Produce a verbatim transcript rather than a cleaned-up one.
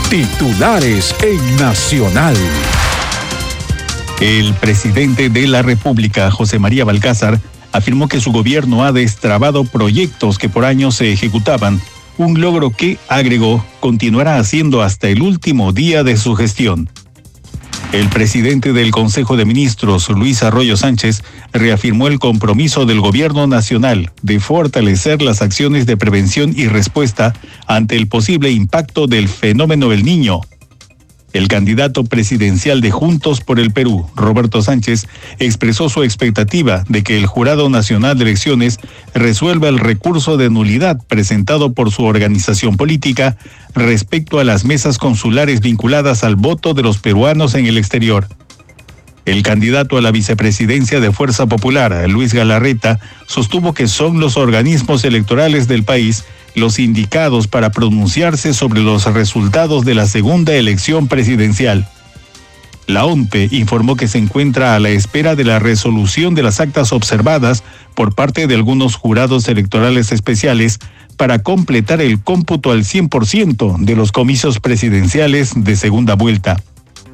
Titulares en Nacional. El presidente de la República, José María Balcázar, afirmó que su gobierno ha destrabado proyectos que por años se ejecutaban, un logro que, agregó, continuará haciendo hasta el último día de su gestión. El presidente del Consejo de Ministros, Luis Arroyo Sánchez, reafirmó el compromiso del Gobierno Nacional de fortalecer las acciones de prevención y respuesta ante el posible impacto del fenómeno El Niño. El candidato presidencial de Juntos por el Perú, Roberto Sánchez, expresó su expectativa de que el Jurado Nacional de Elecciones resuelva el recurso de nulidad presentado por su organización política respecto a las mesas consulares vinculadas al voto de los peruanos en el exterior. El candidato a la vicepresidencia de Fuerza Popular, Luis Galarreta, sostuvo que son los organismos electorales del país los indicados para pronunciarse sobre los resultados de la segunda elección presidencial. La O N P E informó que se encuentra a la espera de la resolución de las actas observadas por parte de algunos jurados electorales especiales para completar el cómputo al cien por ciento de los comicios presidenciales de segunda vuelta.